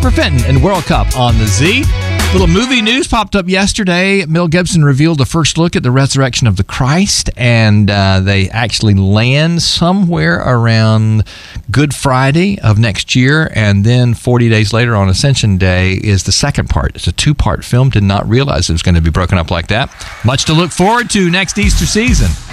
Jennifer Fenton and World Cup on the Z. Little movie news popped up yesterday. Mel Gibson revealed the first look at the resurrection of the Christ, and they actually land somewhere around Good Friday of next year, and then 40 days later on Ascension Day is the second part. It's a two-part film. Did not realize it was going to be broken up like that. Much to look forward to next Easter season.